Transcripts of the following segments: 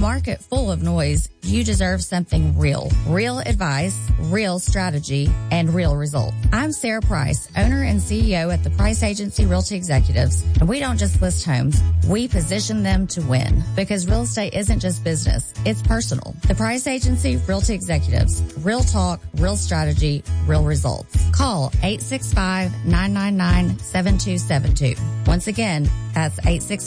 market full of noise, you deserve something real. Real advice, real strategy, and real results. I'm Sarah Price, owner and CEO at the Price Agency Realty Executives, and we don't just list homes, we position them to win, because real estate isn't just business, it's personal. The Price Agency Realty Executives, real talk, real strategy, real results. Call 865-999-7272. Once again, that's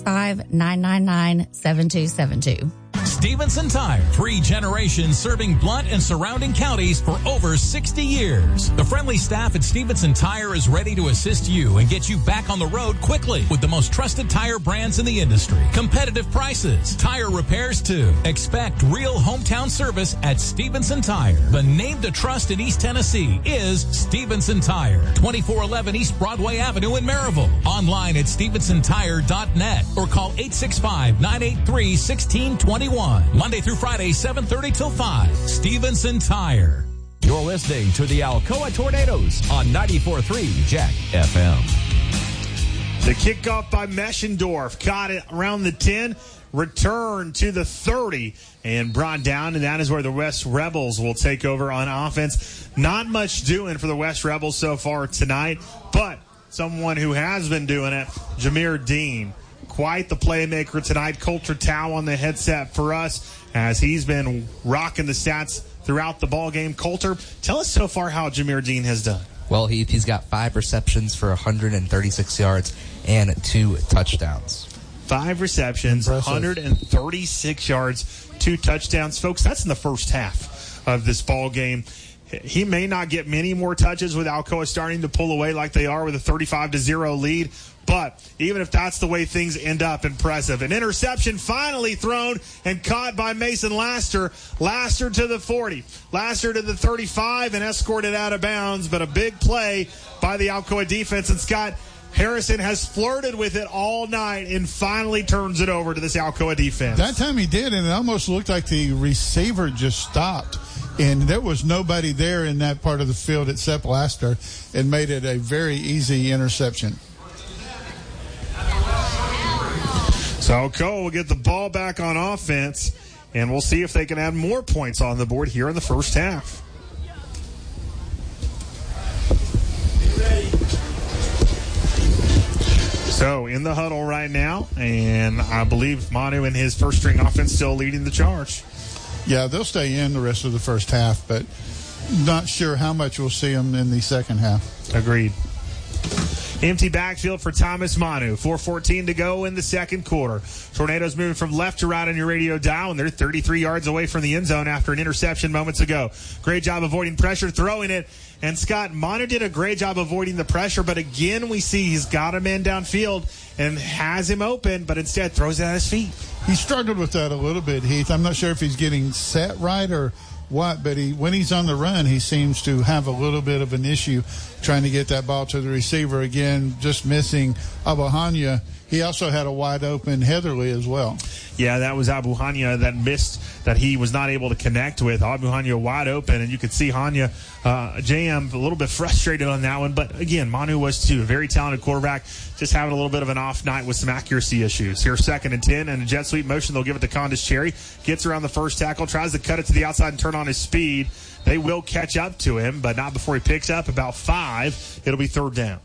865-999-7272. Stevenson Tire, 3 generations serving Blount and surrounding counties for over 60 years. The friendly staff at Stevenson Tire is ready to assist you and get you back on the road quickly with the most trusted tire brands in the industry. Competitive prices, tire repairs too. Expect real hometown service at Stevenson Tire. The name to trust in East Tennessee is Stevenson Tire, 2411 East Broadway Avenue in Maryville. Online at StevensonTire.net or call 865-983-1621. Monday through Friday, 7:30 till 5. Stevenson Tire. You're listening to the Alcoa Tornadoes on 94.3 Jack FM. The kickoff by Meschendorf caught it around the 10, returned to the 30, and brought down, and that is where the West Rebels will take over on offense. Not much doing for the West Rebels so far tonight, but someone who has been doing it, Jameer Dean. Quite the playmaker tonight. Coulter Tao on the headset for us as he's been rocking the stats throughout the ball game. Coulter, tell us so far how Jameer Dean has done. Well, he's got 5 receptions for 136 yards and 2 touchdowns. 5 receptions, impressive. 136 yards, 2 touchdowns. Folks, that's in the first half of this ball game. He may not get many more touches with Alcoa starting to pull away like they are with a 35-0 lead. But even if that's the way things end up, impressive. An interception finally thrown and caught by Mason Laster. Laster to the 40. Laster to the 35 and escorted out of bounds. But a big play by the Alcoa defense. And Scott Harrison has flirted with it all night and finally turns it over to this Alcoa defense. That time he did, and it almost looked like the receiver just stopped. And there was nobody there in that part of the field except Laster, and made it a very easy interception. So Alcoa will get the ball back on offense, and we'll see if they can add more points on the board here in the first half. So in the huddle right now, and I believe Manu and his first-string offense still leading the charge. Yeah, they'll stay in the rest of the first half, but not sure how much we'll see them in the second half. Agreed. Empty backfield for Thomas Manu. 4:14 to go in the second quarter. Tornadoes moving from left to right on your radio dial, and they're 33 yards away from the end zone after an interception moments ago. Great job avoiding pressure, throwing it. And Scott, Manu did a great job avoiding the pressure, but again we see he's got a man downfield and has him open, but instead throws it at his feet. He struggled with that a little bit, Heath. I'm not sure if he's getting set right or what, but when he's on the run, he seems to have a little bit of an issue trying to get that ball to the receiver. Again, just missing Abuhanya. He also had a wide open Heatherly as well. Yeah, that was Abuhanya that missed, that he was not able to connect with. Abuhanya wide open, and you could see Hanya JM a little bit frustrated on that one. But again, Manu was too. A very talented quarterback, just having a little bit of an off night with some accuracy issues. Here's 2nd and 10, and a jet sweep motion. They'll give it to Condis Cherry. Gets around the first tackle, tries to cut it to the outside and turn on his speed. They will catch up to him, but not before he picks up about 5. It'll be 3rd down.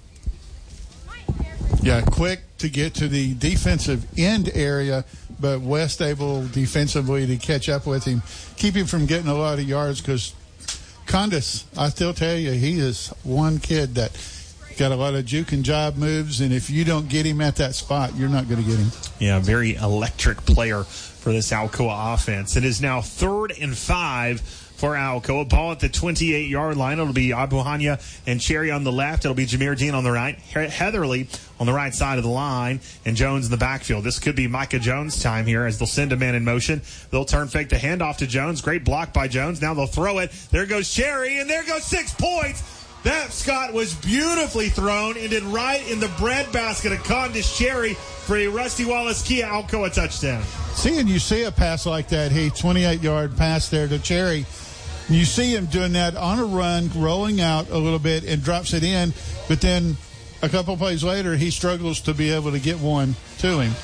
Yeah, quick to get to the defensive end area, but West able defensively to catch up with him, keep him from getting a lot of yards, because Condis, I still tell you, he is one kid that got a lot of juke and jive moves, and if you don't get him at that spot, you're not going to get him. Yeah, very electric player for this Alcoa offense. It is now 3rd and 5 for Alcoa. Ball at the 28-yard line. It'll be Abuhanya and Cherry on the left. It'll be Jameer Dean on the right. Heatherly on the right side of the line, and Jones in the backfield. This could be Micah Jones' time here as they'll send a man in motion. They'll turn fake the handoff to Jones. Great block by Jones. Now they'll throw it. There goes Cherry, and there goes 6 points. That, Scott, was beautifully thrown, ended right in the breadbasket of Condis Cherry for a Rusty Wallace Kia Alcoa touchdown. Seeing you see a pass like that, 28-yard pass there to Cherry, you see him doing that on a run, rolling out a little bit, and drops it in, but then a couple plays later, he struggles to be able to get one to him.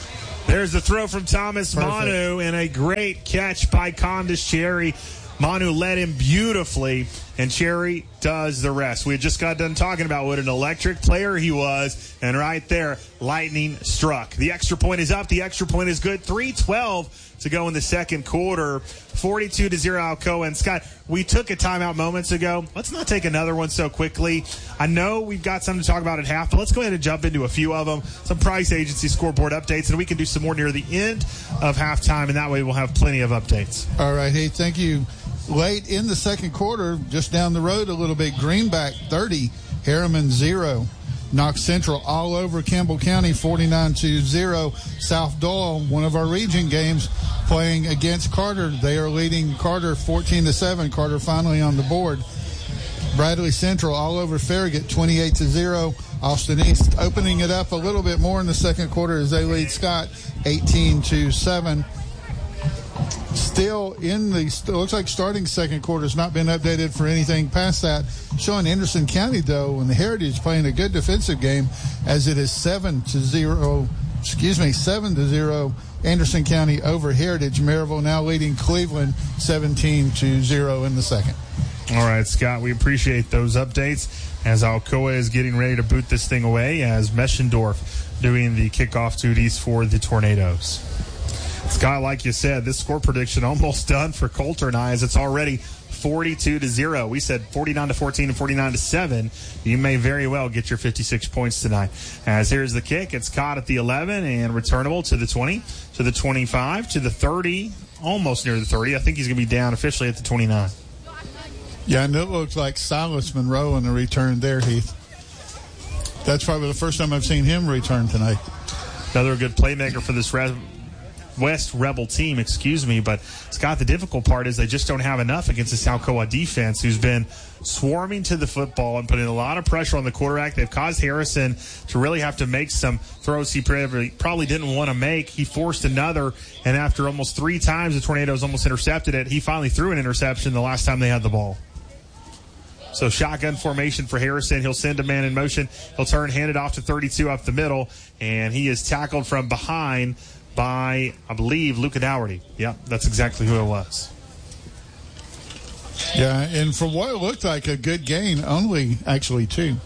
There's the throw from Thomas Perfect. Manu and a great catch by Condis Cherry. Manu led him beautifully, and Cherry does the rest. We had just got done talking about what an electric player he was, and right there, lightning struck. The extra point is up. The extra point is good. 3:12 to go in the second quarter. 42-0 Alcoa. And Scott, we took a timeout moments ago. Let's not take another one so quickly. I know we've got something to talk about at half, but let's go ahead and jump into a few of them. Some Price Agency scoreboard updates, and we can do some more near the end of halftime, and that way we'll have plenty of updates. All right. Hey, thank you. Late in the second quarter, just down the road a little bit, Greenback 30, Harriman 0. Knox Central all over Campbell County 49-0. South Doyle, one of our region games, playing against Carter. They are leading Carter 14-7. Carter finally on the board. Bradley Central all over Farragut 28-0. Austin East opening it up a little bit more in the second quarter as they lead Scott 18-7. Still in the looks like starting second quarter has not been updated for anything past that. Showing Anderson County though, and the Heritage playing a good defensive game as it is 7-0. 7-0. Anderson County over Heritage. Maryville now leading Cleveland 17-0 in the second. All right, Scott, we appreciate those updates as Alcoa is getting ready to boot this thing away as Meschendorf doing the kickoff duties for the Tornadoes. Scott, like you said, this score prediction almost done for Coulter and I as it's already 42-0. We said 49-14 and 49-7. You may very well get your 56 points tonight. As here's the kick. It's caught at the 11 and returnable to the 20, to the 25, to the 30, almost near the 30. I think he's going to be down officially at the 29. Yeah, and it looks like Silas Monroe on the return there, Heath. That's probably the first time I've seen him return tonight. Another good playmaker for this West Rebel team, but Scott, the difficult part is they just don't have enough against this Alcoa defense who's been swarming to the football and putting a lot of pressure on the quarterback. They've caused Harrison to really have to make some throws he probably didn't want to make. He forced another, and after almost 3 times the Tornadoes almost intercepted it, he finally threw an interception the last time they had the ball. So shotgun formation for Harrison. He'll send a man in motion. He'll turn, hand it off to 32 up the middle, and he is tackled from behind by, I believe, Luca Dougherty. Yep, that's exactly who it was. Yeah, and for what it looked like a good gain, only actually 2.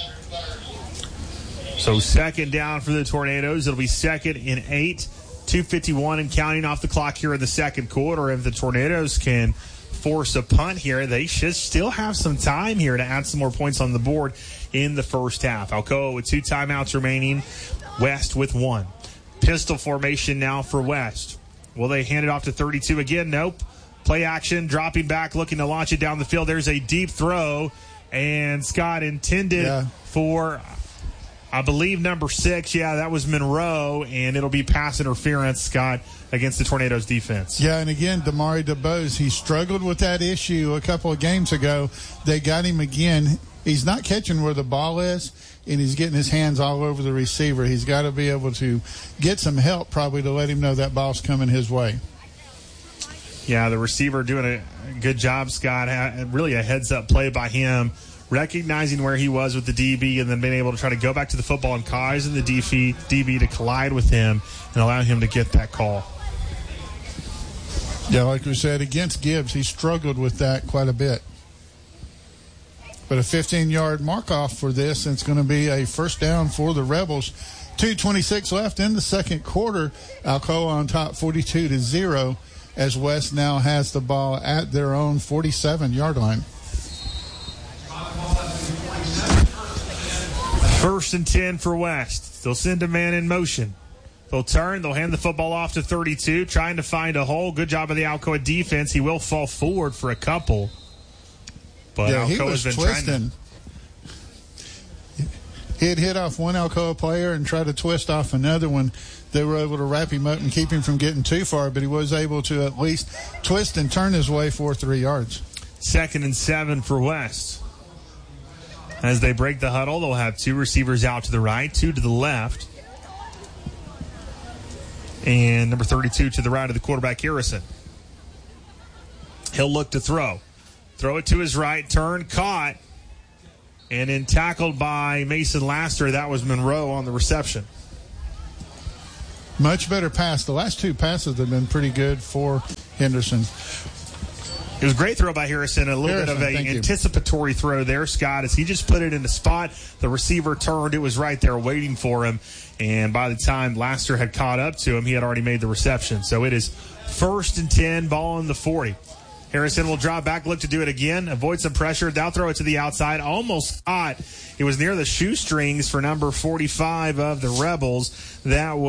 So second down for the Tornadoes. It'll be second and 8. 2:51 and counting off the clock here in the second quarter. If the Tornadoes can force a punt here, they should still have some time here to add some more points on the board in the first half. Alcoa with 2 timeouts remaining. West with 1. Pistol formation now for West. Will they hand it off to 32 again? Nope. Play action, dropping back, looking to launch it down the field. There's a deep throw, and Scott intended for, I believe, number 6. Yeah, that was Monroe, and it'll be pass interference, Scott, against the Tornadoes defense. Yeah, and again, Damari DeBose, he struggled with that issue a couple of games ago. They got him again. He's not catching where the ball is, and he's getting his hands all over the receiver. He's got to be able to get some help probably to let him know that ball's coming his way. Yeah, the receiver doing a good job, Scott. Really a heads-up play by him, recognizing where he was with the DB and then being able to try to go back to the football and causing the DB to collide with him and allow him to get that call. Yeah, like we said, against Gibbs, he struggled with that quite a bit. But a 15-yard mark-off for this, and it's going to be a first down for the Rebels. 2:26 left in the second quarter. Alcoa on top 42-0 as West now has the ball at their own 47-yard line. First and 10 for West. They'll send a man in motion. They'll turn. They'll hand the football off to 32, trying to find a hole. Good job of the Alcoa defense. He will fall forward for a couple. But yeah, he Alcoa's was been twisting. He had hit off one Alcoa player and tried to twist off another one. They were able to wrap him up and keep him from getting too far, but he was able to at least twist and turn his way for 3 yards. Second and 7 for West. As they break the huddle, they'll have 2 receivers out to the right, 2 to the left. And number 32 to the right of the quarterback, Harrison. He'll look to throw. Throw it to his right, turn, caught, and then tackled by Mason Laster. That was Monroe on the reception. Much better pass. The last two passes have been pretty good for Henderson. It was a great throw by Harrison. A little bit of an anticipatory throw there, Scott, as he just put it in the spot. The receiver turned. It was right there waiting for him. And by the time Laster had caught up to him, he had already made the reception. So it is 1st and 10, ball in the 40. Harrison will drop back, look to do it again, avoid some pressure. They'll throw it to the outside. Almost caught. It was near the shoestrings for number 45 of the Rebels. That was